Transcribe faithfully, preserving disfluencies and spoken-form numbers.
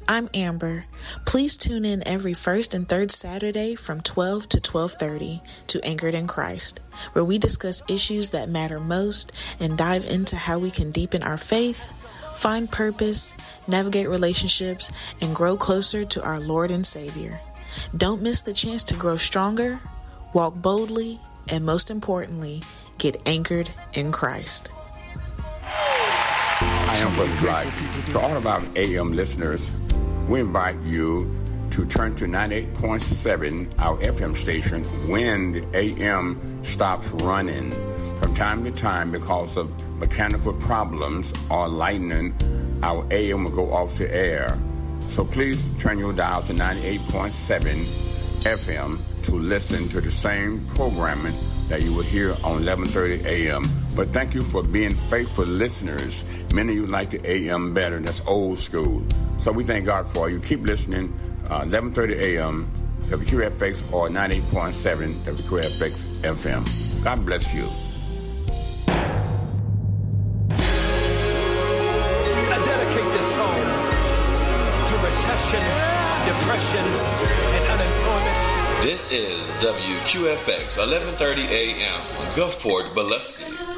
I'm Amber. Please tune in every first and third Saturday from twelve to twelve thirty to Anchored in Christ, where we discuss issues that matter most and dive into how we can deepen our faith, find purpose, navigate relationships, and grow closer to our Lord and Savior. Don't miss the chance to grow stronger, walk boldly, and most importantly, get anchored in Christ. I am Brother Dwight. To all of our A M listeners, we invite you to turn to ninety-eight point seven, our F M station, when the A M stops running from time to time because of mechanical problems or lightning. Our A M will go off the air. So please turn your dial to ninety-eight point seven F M to listen to the same programming that you will hear on eleven thirty A M But thank you for being faithful listeners. Many of you like the A M better. That's old school. So we thank God for you. Keep listening. Uh, eleven thirty A M, W Q F X, or ninety-eight point seven W Q F X F M. God bless you. I dedicate this song to recession, depression, and unemployment. This is W Q F X eleven thirty A M, Gulfport, Biloxi.